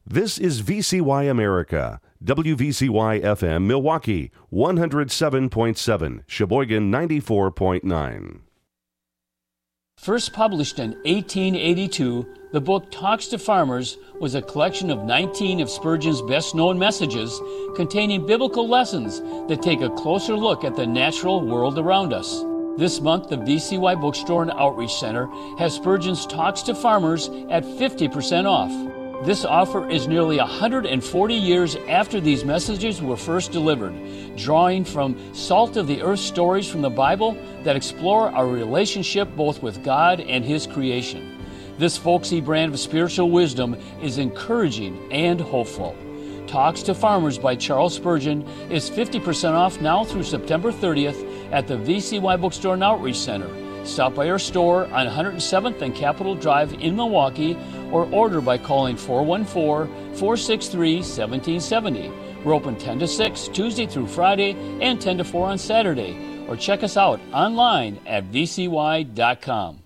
This is VCY America, WVCY FM Milwaukee, 107.7, Sheboygan 94.9. First published in 1882, the book Talks to Farmers was a collection of 19 of Spurgeon's best-known messages containing biblical lessons that take a closer look at the natural world around us. This month, the VCY Bookstore and Outreach Center has Spurgeon's Talks to Farmers at 50% off. This offer is nearly 140 years after these messages were first delivered, drawing from salt-of-the-earth stories from the Bible that explore our relationship both with God and His creation. This folksy brand of spiritual wisdom is encouraging and hopeful. Talks to Farmers by Charles Spurgeon is 50% off now through September 30th at the VCY Bookstore and Outreach Center. Stop by our store on 107th and Capitol Drive in Milwaukee or order by calling 414-463-1770. We're open 10 to 6 Tuesday through Friday and 10 to 4 on Saturday. Or check us out online at vcy.com.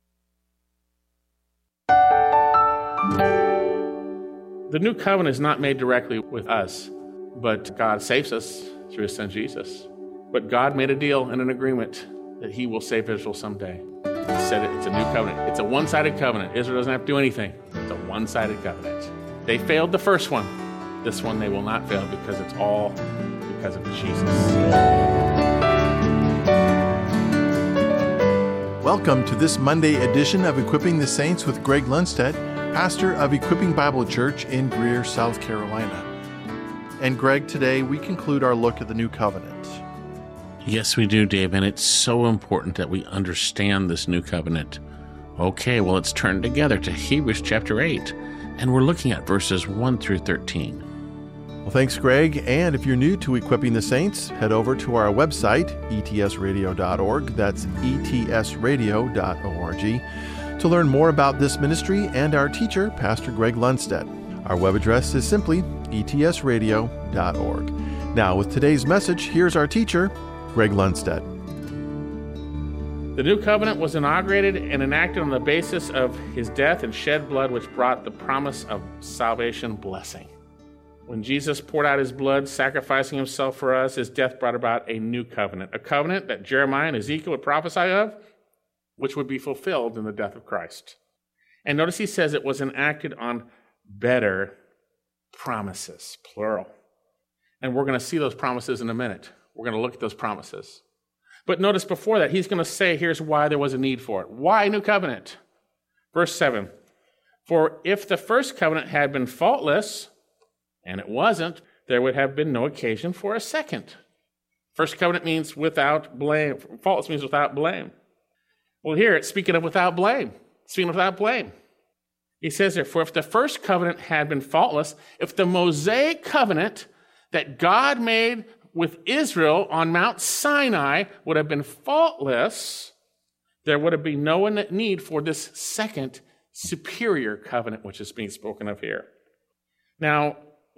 The new covenant is not made directly with us, but God saves us through His Son Jesus. But God made a deal and an agreement that He will save Israel someday. He said it's a new covenant. It's a one-sided covenant. Israel doesn't have to do anything. It's a one-sided covenant. They failed the first one. This one they will not fail because it's all because of Jesus. Welcome to this Monday edition of Equipping the Saints with Greg Lundstedt, pastor of Equipping Bible Church in Greer, South Carolina. And Greg, today we conclude our look at the new covenant. Yes, we do, Dave, and it's so important that we understand this new covenant. Okay, well, let's turn together to Hebrews chapter 8, and we're looking at verses 1 through 13. Well, thanks, Greg. And if you're new to Equipping the Saints, head over to our website, etsradio.org. That's etsradio.org, to learn more about this ministry and our teacher, Pastor Greg Lundstedt. Our web address is simply etsradio.org. Now, with today's message, here's our teacher, Greg Lundstedt. The new covenant was inaugurated and enacted on the basis of His death and shed blood, which brought the promise of salvation blessing. When Jesus poured out His blood, sacrificing Himself for us, His death brought about a new covenant, a covenant that Jeremiah and Ezekiel would prophesy of, which would be fulfilled in the death of Christ. And notice he says it was enacted on better promises, plural. And we're going to see those promises in a minute. We're going to look at those promises. But notice before that, he's going to say, here's why there was a need for it. Why new covenant? Verse 7, for if the first covenant had been faultless, and it wasn't, there would have been no occasion for a second. First covenant means without blame. Faultless means without blame. Well, here it's speaking of without blame. Speaking of without blame. He says there, for if the first covenant had been faultless, if the Mosaic covenant that God made with Israel on Mount Sinai would have been faultless, there would have been no need for this second superior covenant, which is being spoken of here. Now,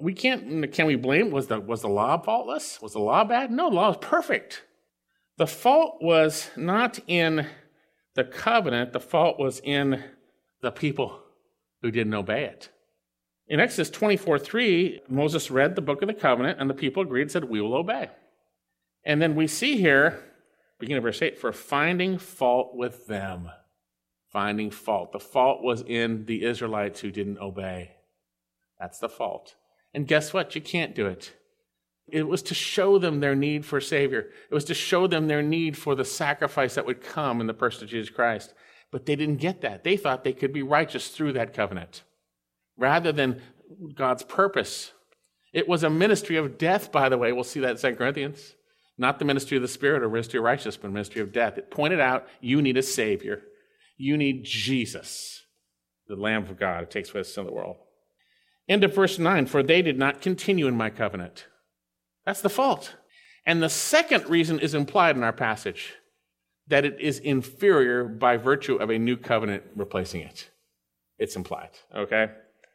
can we blame? Was the law faultless? Was the law bad? No, the law was perfect. The fault was not in the covenant. The fault was in the people who didn't obey it. In Exodus 24:3, Moses read the book of the covenant, and the people agreed and said, we will obey. And then we see here, beginning of verse 8, for finding fault with them. Finding fault. The fault was in the Israelites who didn't obey. That's the fault. And guess what? You can't do it. It was to show them their need for a Savior. It was to show them their need for the sacrifice that would come in the person of Jesus Christ. But they didn't get that. They thought they could be righteous through that covenant, rather than God's purpose. It was a ministry of death, by the way. We'll see that in 2 Corinthians. Not the ministry of the Spirit or ministry of righteousness, but ministry of death. It pointed out you need a Savior. You need Jesus, the Lamb of God who takes away the sin of the world. End of verse 9, for they did not continue in my covenant. That's the fault. And the second reason is implied in our passage, that it is inferior by virtue of a new covenant replacing it. It's implied, okay?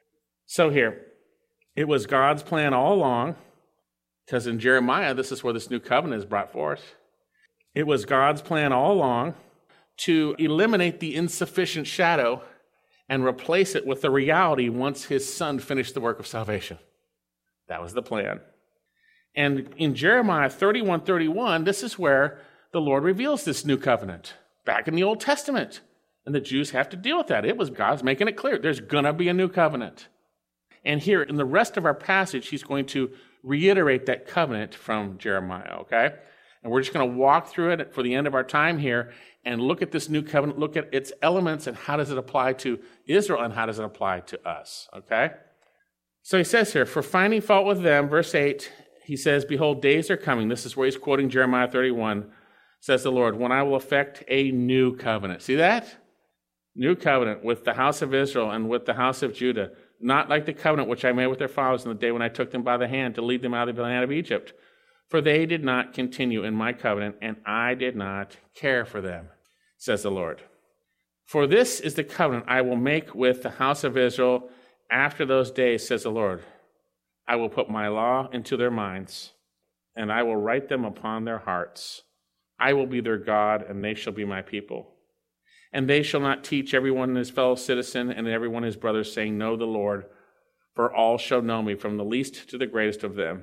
So here, it was God's plan all along, because in Jeremiah, this is where this new covenant is brought forth. It was God's plan all along to eliminate the insufficient shadow and replace it with the reality once his son finished the work of salvation. That was the plan. And in Jeremiah 31:31, this is where the Lord reveals this new covenant back in the Old Testament. And the Jews have to deal with that. God's making it clear. There's going to be a new covenant. And here in the rest of our passage, he's going to reiterate that covenant from Jeremiah, okay? And we're just going to walk through it for the end of our time here and look at this new covenant, look at its elements and how does it apply to Israel and how does it apply to us, okay? So he says here, for finding fault with them, verse 8, he says, behold, days are coming. This is where he's quoting Jeremiah 31, says the Lord, when I will effect a new covenant. See that? New covenant with the house of Israel and with the house of Judah, not like the covenant which I made with their fathers in the day when I took them by the hand to lead them out of the land of Egypt. For they did not continue in my covenant, and I did not care for them, says the Lord. For this is the covenant I will make with the house of Israel after those days, says the Lord. I will put my law into their minds, and I will write them upon their hearts. I will be their God, and they shall be my people. And they shall not teach everyone his fellow citizen and everyone his brother, saying, know the Lord, for all shall know me, from the least to the greatest of them.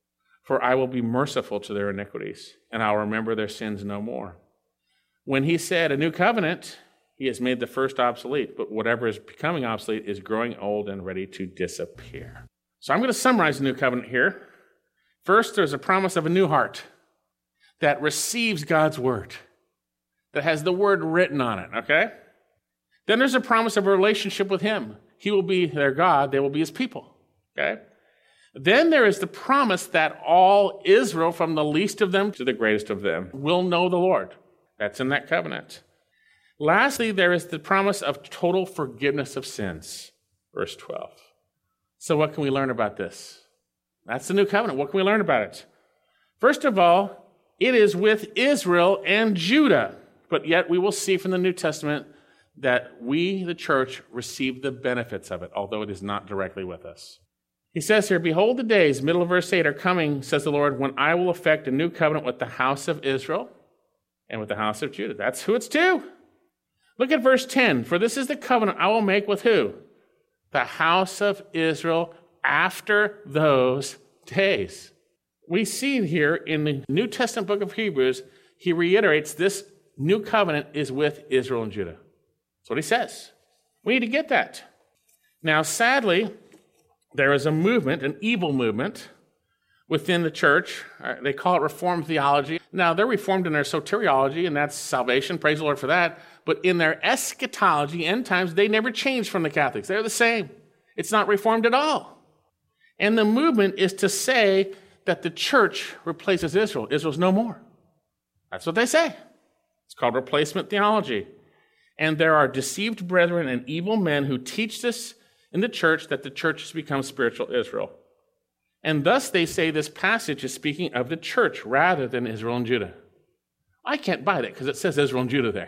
For I will be merciful to their iniquities, and I'll remember their sins no more. When he said a new covenant, he has made the first obsolete, but whatever is becoming obsolete is growing old and ready to disappear. So I'm going to summarize the new covenant here. First, there's a promise of a new heart that receives God's word, that has the word written on it, okay? Then there's a promise of a relationship with him. He will be their God, they will be his people, okay? Then there is the promise that all Israel, from the least of them to the greatest of them, will know the Lord. That's in that covenant. Lastly, there is the promise of total forgiveness of sins, verse 12. So what can we learn about this? That's the new covenant. What can we learn about it? First of all, it is with Israel and Judah. But yet we will see from the New Testament that we, the church, receive the benefits of it, although it is not directly with us. He says here, behold, the days, middle of verse 8, are coming, says the Lord, when I will effect a new covenant with the house of Israel and with the house of Judah. That's who it's to. Look at verse 10. For this is the covenant I will make with who? The house of Israel after those days. We see here in the New Testament book of Hebrews, he reiterates this new covenant is with Israel and Judah. That's what he says. We need to get that. Now, sadly, there is a movement, an evil movement, within the church. They call it Reformed theology. Now, they're Reformed in their soteriology, and that's salvation. Praise the Lord for that. But in their eschatology, end times, they never changed from the Catholics. They're the same. It's not Reformed at all. And the movement is to say that the church replaces Israel. Israel's no more. That's what they say. It's called replacement theology. And there are deceived brethren and evil men who teach this in the church, that the church has become spiritual Israel. And thus they say this passage is speaking of the church rather than Israel and Judah. I can't buy that because it says Israel and Judah there.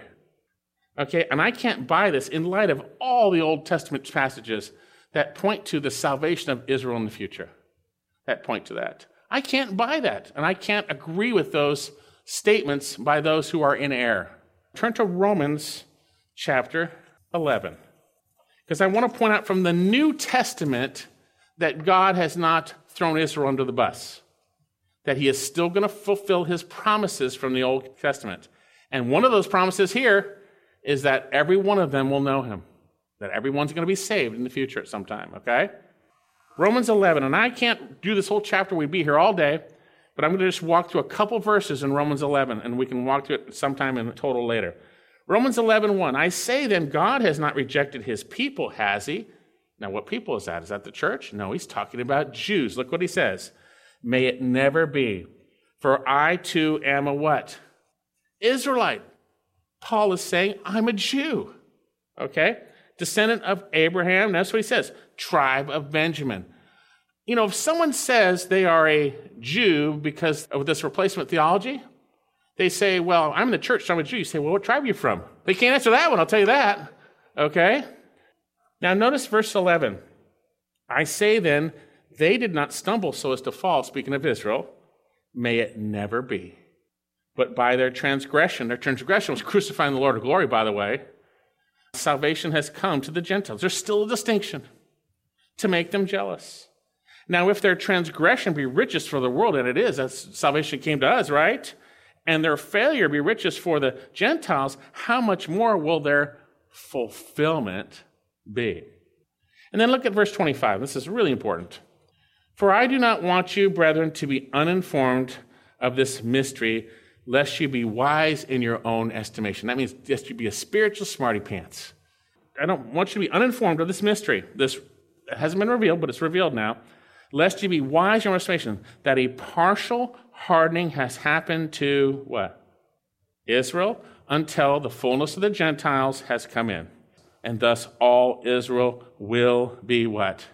Okay, and I can't buy this in light of all the Old Testament passages that point to the salvation of Israel in the future, that point to that. I can't buy that, and I can't agree with those statements by those who are in error. Turn to Romans chapter 11, because I want to point out from the New Testament that God has not thrown Israel under the bus, that he is still going to fulfill his promises from the Old Testament. And one of those promises here is that every one of them will know him, that everyone's going to be saved in the future at some time, okay? Romans 11, and I can't do this whole chapter, we'd be here all day, but I'm going to just walk through a couple verses in Romans 11, and we can walk through it sometime in total later. Romans 11:1, I say then, God has not rejected his people, has he? Now, what people is that? Is that the church? No, he's talking about Jews. Look what he says. May it never be. For I too am a what? Israelite. Paul is saying, I'm a Jew. Okay? Descendant of Abraham. That's what he says. Tribe of Benjamin. You know, if someone says they are a Jew because of this replacement theology, they say, well, I'm in the church, so I'm a Jew. You say, well, what tribe are you from? They can't answer that one, I'll tell you that. Okay? Now notice verse 11. I say then, they did not stumble so as to fall, speaking of Israel. May it never be. But by their transgression was crucifying the Lord of glory, by the way. salvation has come to the Gentiles. There's still a distinction to make them jealous. Now, if their transgression be richest for the world, and it is, that's salvation came to us, right? And their failure be richest for the Gentiles, how much more will their fulfillment be? And then look at verse 25. This is really important. For I do not want you, brethren, to be uninformed of this mystery, lest you be wise in your own estimation. That means lest you be a spiritual smarty pants. I don't want you to be uninformed of this mystery. This hasn't been revealed, but it's revealed now. Lest you be wise in your own estimation, that a partial hardening has happened to what? Israel, until the fullness of the Gentiles has come in. And thus all Israel will be what?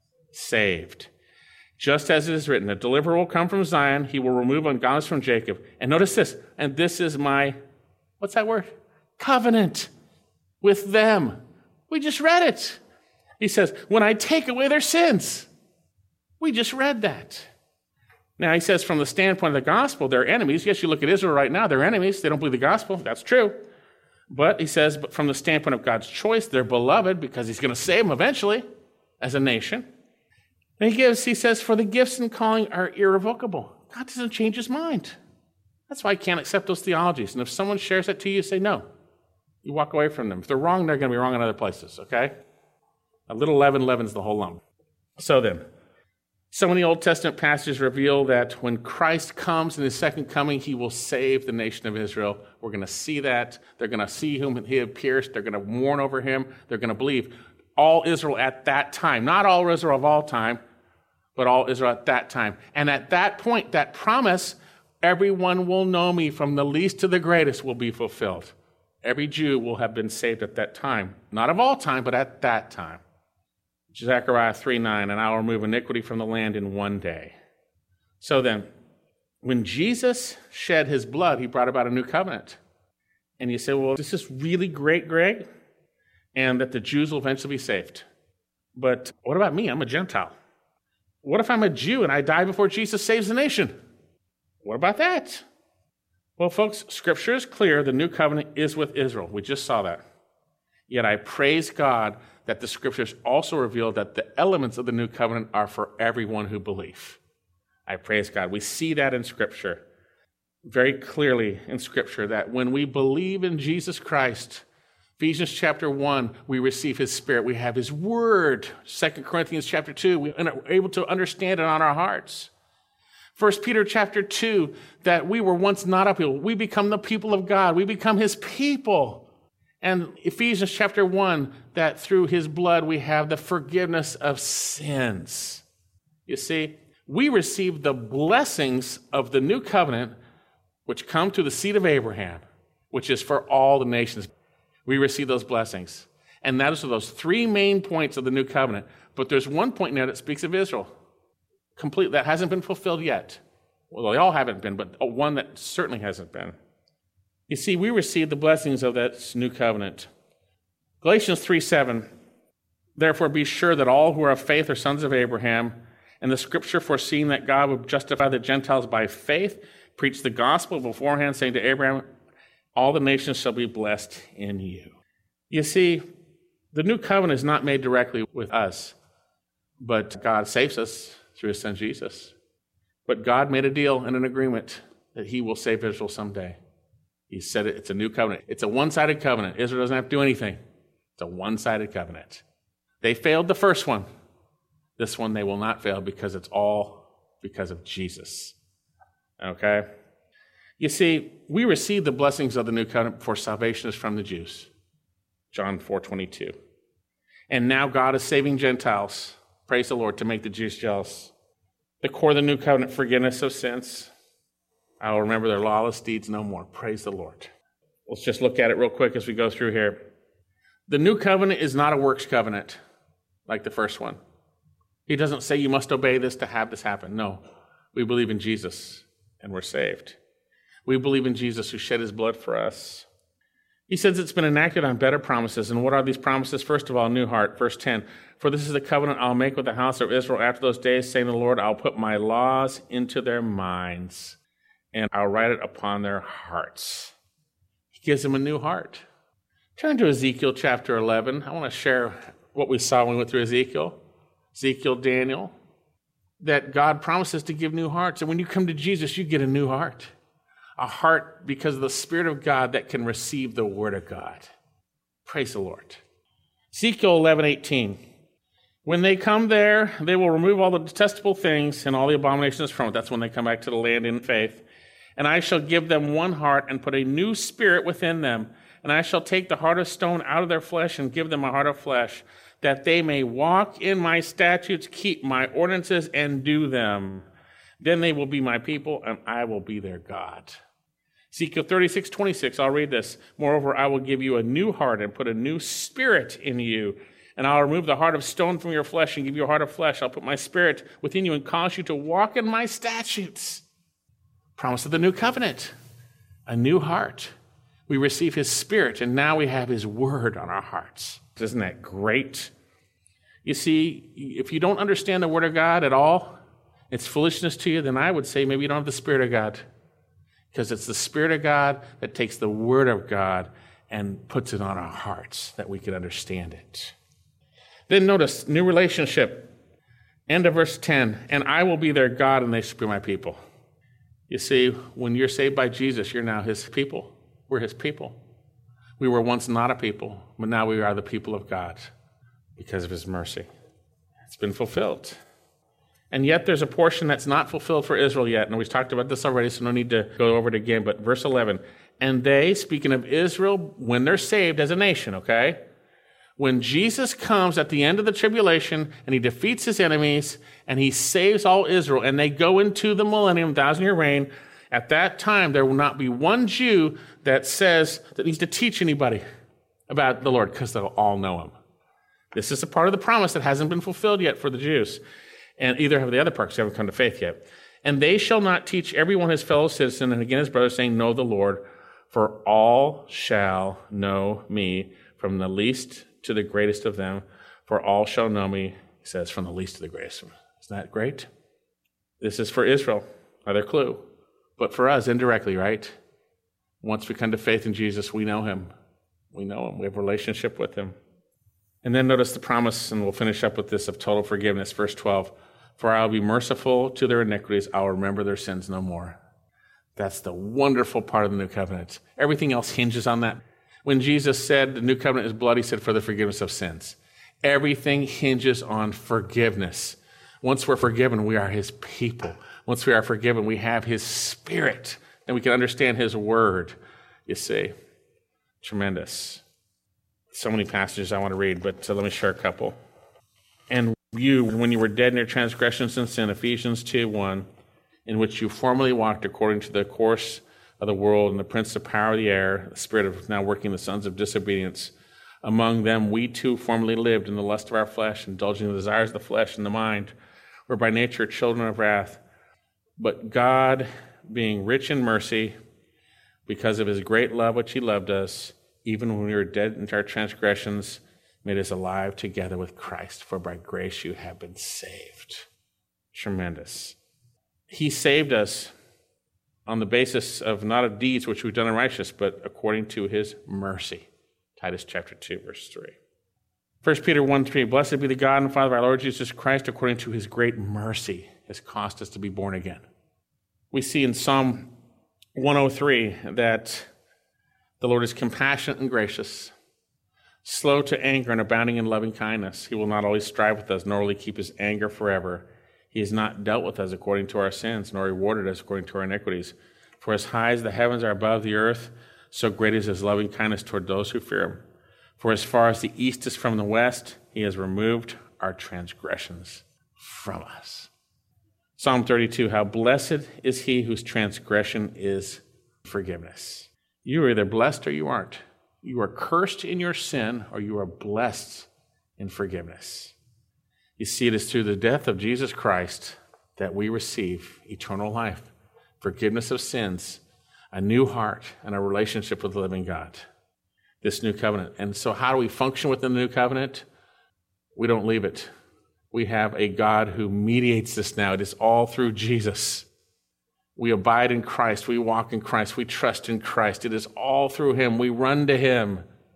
Saved. Just as it is written, a deliverer will come from Zion, he will remove ungodliness from Jacob. And notice this, and this is my, what's that word? Covenant with them. We just read it. He says, when I take away their sins. We just read that. Now he says from the standpoint of the gospel, they're enemies. Yes, you look at Israel right now, they're enemies. They don't believe the gospel. That's true. But he says, but from the standpoint of God's choice, they're beloved because he's going to save them eventually as a nation. And he says, for the gifts and calling are irrevocable. God doesn't change his mind. That's why I can't accept those theologies. And if someone shares that to you, say no. You walk away from them. If they're wrong, they're going to be wrong in other places, okay? A little leaven leavens the whole lump. So then, some of the Old Testament passages reveal that when Christ comes in his second coming, he will save the nation of Israel. We're going to see that. They're going to see whom he had pierced. They're going to mourn over him. They're going to believe. All Israel at that time, not all Israel of all time, but all Israel at that time. And at that point, that promise, everyone will know me from the least to the greatest will be fulfilled. Every Jew will have been saved at that time. Not of all time, but at that time. Zechariah 3:9, and I will remove iniquity from the land in one day. So then, when Jesus shed his blood, he brought about a new covenant. And you say, well, this is really great, Greg, and that the Jews will eventually be saved. But what about me? I'm a Gentile. What if I'm a Jew and I die before Jesus saves the nation? What about that? Well, folks, Scripture is clear. The new covenant is with Israel. We just saw that. Yet I praise God that the Scriptures also reveal that the elements of the new covenant are for everyone who believes. I praise God. We see that in Scripture, very clearly in Scripture, that when we believe in Jesus Christ, Ephesians chapter 1, we receive his Spirit. We have his Word. 2 Corinthians chapter 2, we are able to understand it on our hearts. 1 Peter chapter 2, that we were once not a people. We become the people of God. We become his people. And Ephesians chapter 1, that through his blood we have the forgiveness of sins. You see, we receive the blessings of the new covenant, which come through the seed of Abraham, which is for all the nations. We receive those blessings. And that is those three main points of the new covenant. But there's one point in there that speaks of Israel. Complete, that hasn't been fulfilled yet. Well, they all haven't been, but one that certainly hasn't been. You see, we receive the blessings of that new covenant. Galatians 3:7, therefore be sure that all who are of faith are sons of Abraham, and the Scripture foreseeing that God would justify the Gentiles by faith, preached the gospel beforehand, saying to Abraham, all the nations shall be blessed in you. You see, the new covenant is not made directly with us, but God saves us through his son Jesus. But God made a deal and an agreement that he will save Israel someday. He said it's a new covenant. It's a one-sided covenant. Israel doesn't have to do anything. It's a one-sided covenant. They failed the first one. This one they will not fail because it's all because of Jesus. Okay? You see, we receive the blessings of the new covenant for salvation is from the Jews. John 4:22. And now God is saving Gentiles. Praise the Lord, to make the Jews jealous. The core of the new covenant, forgiveness of sins. I will remember their lawless deeds no more. Praise the Lord. Let's just look at it real quick as we go through here. The new covenant is not a works covenant like the first one. He doesn't say you must obey this to have this happen. No, we believe in Jesus and we're saved. We believe in Jesus who shed his blood for us. He says it's been enacted on better promises. And what are these promises? First of all, a new heart. Verse 10, for this is the covenant I'll make with the house of Israel after those days, saying to the Lord, I'll put my laws into their minds and I'll write it upon their hearts. He gives them a new heart Turn to Ezekiel chapter 11. I want to share what we saw when we went through Ezekiel, Daniel, that God promises to give new hearts. And when you come to Jesus, you get a new heart. A heart because of the Spirit of God that can receive the Word of God. Praise the Lord. Ezekiel 11:18. When they come there, they will remove all the detestable things and all the abominations from it. That's when they come back to the land in faith. And I shall give them one heart and put a new spirit within them. And I shall take the heart of stone out of their flesh and give them a heart of flesh, that they may walk in my statutes, keep my ordinances, and do them. Then they will be my people, and I will be their God. Ezekiel 36:26, I'll read this. Moreover, I will give you a new heart and put a new spirit in you. And I'll remove the heart of stone from your flesh and give you a heart of flesh. I'll put my spirit within you and cause you to walk in my statutes. Promise of the new covenant. A new heart. We receive his spirit, and now we have his word on our hearts. Isn't that great? You see, if you don't understand the word of God at all, it's foolishness to you, then I would say maybe you don't have the Spirit of God. Because it's the Spirit of God that takes the word of God and puts it on our hearts that we can understand it. Then notice, new relationship. End of verse 10. And I will be their God, and they shall be my people. You see, when you're saved by Jesus, you're now his people. We're his people. We were once not a people, but now we are the people of God because of his mercy. It's been fulfilled. And yet there's a portion that's not fulfilled for Israel yet. And we've talked about this already, so no need to go over it again. But verse 11, and they, speaking of Israel, when they're saved as a nation, okay? When Jesus comes at the end of the tribulation and he defeats his enemies and he saves all Israel and they go into the millennium, 1,000-year reign, at that time there will not be one Jew that says that needs to teach anybody about the Lord because they'll all know him. This is a part of the promise that hasn't been fulfilled yet for the Jews. And either have the other parts who haven't come to faith yet. And they shall not teach everyone his fellow citizen, and again his brother, saying, know the Lord, for all shall know me, from the least to the greatest of them, for all shall know me, he says, from the least to the greatest. Isn't that great? This is for Israel, another clue. But for us, indirectly, right? Once we come to faith in Jesus, we know him. We know him. We have a relationship with him. And then notice the promise, and we'll finish up with this, of total forgiveness. Verse 12, for I will be merciful to their iniquities. I will remember their sins no more. That's the wonderful part of the new covenant. Everything else hinges on that. When Jesus said the new covenant is blood, he said for the forgiveness of sins. Everything hinges on forgiveness. Once we're forgiven, we are his people. Once we are forgiven, we have his spirit. And we can understand his word, you see. Tremendous. So many passages I want to read, but let me share a couple. And you, when you were dead in your transgressions and sin, Ephesians 2:1, in which you formerly walked according to the course of the world and the prince of power of the air, the spirit of now working the sons of disobedience. Among them we too formerly lived in the lust of our flesh, indulging the desires of the flesh and the mind, were by nature children of wrath. But God, being rich in mercy, because of his great love which he loved us, even when we were dead in our transgressions, made us alive together with Christ, for by grace you have been saved. Tremendous. He saved us on the basis of not of deeds which we've done in righteousness, but according to his mercy. Titus chapter 2, verse 3. 1 Peter 1:3, blessed be the God and Father of our Lord Jesus Christ, according to his great mercy, has caused us to be born again. We see in Psalm 103 that the Lord is compassionate and gracious, slow to anger and abounding in loving kindness. He will not always strive with us, nor will he keep his anger forever. He has not dealt with us according to our sins, nor rewarded us according to our iniquities. For as high as the heavens are above the earth, so great is his loving kindness toward those who fear him. For as far as the east is from the west, he has removed our transgressions from us. Psalm 32, how blessed is he whose transgression is forgiveness. You are either blessed or you aren't. You are cursed in your sin, or you are blessed in forgiveness. You see, it is through the death of Jesus Christ that we receive eternal life, forgiveness of sins, a new heart, and a relationship with the living God. This new covenant. And so how do we function within the new covenant? We don't leave it. We have a God who mediates this now. It is all through Jesus. We abide in Christ. We walk in Christ. We trust in Christ. It is all through him. We run to him.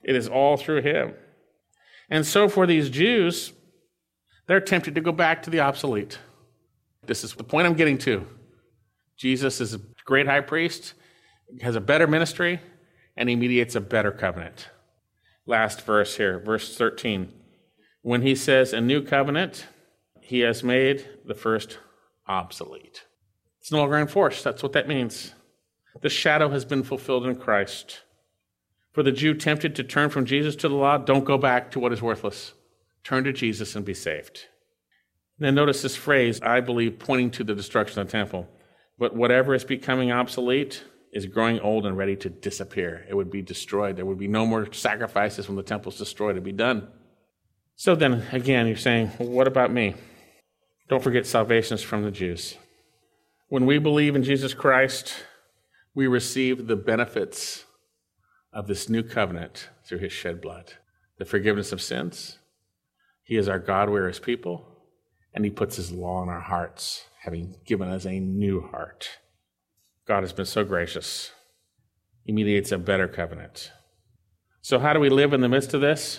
It is all through him. And so for these Jews, they're tempted to go back to the obsolete. This is the point I'm getting to. Jesus is a great high priest, has a better ministry, and he mediates a better covenant. Last verse here, verse 13. When he says a new covenant, he has made the first obsolete. It's no longer in force. That's what that means. The shadow has been fulfilled in Christ. For the Jew tempted to turn from Jesus to the law, don't go back to what is worthless. Turn to Jesus and be saved. Then notice this phrase, I believe, pointing to the destruction of the temple. But whatever is becoming obsolete is growing old and ready to disappear. It would be destroyed. There would be no more sacrifices when the temple is destroyed. It would be done. So then, again, you're saying, well, what about me? Don't forget salvation is from the Jews. When we believe in Jesus Christ, we receive the benefits of this new covenant through his shed blood. The forgiveness of sins. He is our God, we are his people. And he puts his law in our hearts, having given us a new heart. God has been so gracious. He mediates a better covenant. So how do we live in the midst of this?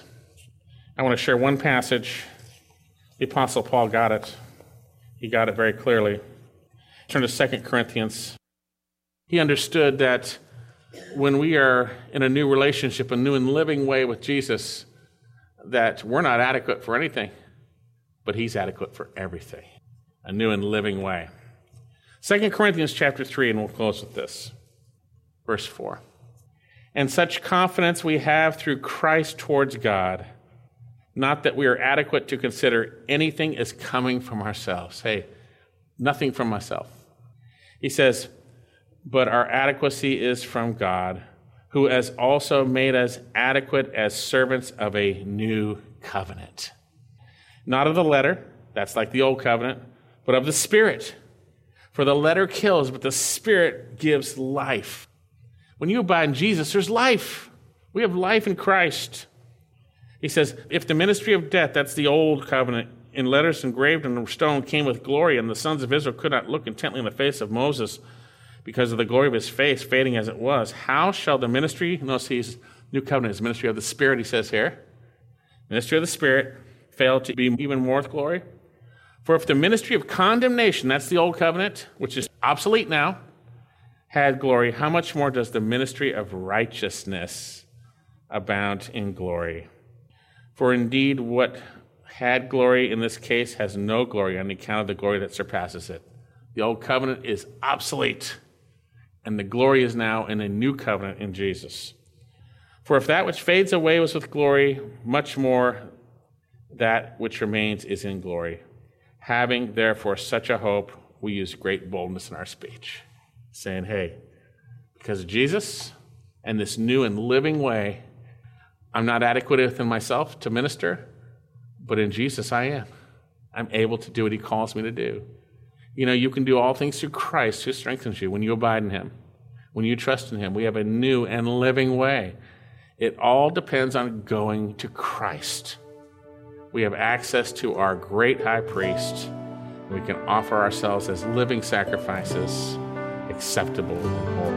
I want to share one passage. The Apostle Paul got it. He got it very clearly. Turn to 2 Corinthians. He understood that when we are in a new relationship, a new and living way with Jesus, that we're not adequate for anything, but he's adequate for everything. A new and living way. 2 Corinthians chapter 3, and we'll close with this. Verse 4. And such confidence we have through Christ towards God, not that we are adequate to consider anything as coming from ourselves. Hey, nothing from myself. He says, but our adequacy is from God, who has also made us adequate as servants of a new covenant. Not of the letter, that's like the old covenant, but of the Spirit. For the letter kills, but the Spirit gives life. When you abide in Jesus, there's life. We have life in Christ. He says, if the ministry of death, that's the old covenant, in letters engraved on stone came with glory, and the sons of Israel could not look intently in the face of Moses because of the glory of his face, fading as it was, how shall the ministry, notice his new covenant is ministry of the Spirit, he says here, ministry of the Spirit, fail to be even more with glory? For if the ministry of condemnation, that's the old covenant, which is obsolete now, had glory, how much more does the ministry of righteousness abound in glory? For indeed, what had glory in this case has no glory on account of the glory that surpasses it. The old covenant is obsolete, and the glory is now in a new covenant in Jesus. For if that which fades away was with glory, much more that which remains is in glory. Having, therefore, such a hope, we use great boldness in our speech, saying, hey, because of Jesus and this new and living way, I'm not adequate within myself to minister, but in Jesus I am. I'm able to do what he calls me to do. You know, you can do all things through Christ who strengthens you when you abide in him, when you trust in him. We have a new and living way. It all depends on going to Christ. We have access to our great high priest. We can offer ourselves as living sacrifices, acceptable and holy.